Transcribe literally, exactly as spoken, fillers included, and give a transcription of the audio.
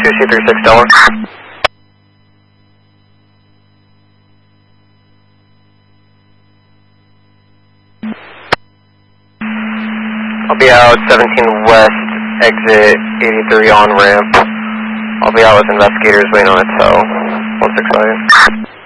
two C three six Delaware. I'll be out seventeen west, exit eighty-three on ramp. I'll be out with investigators waiting on a tow. one six five.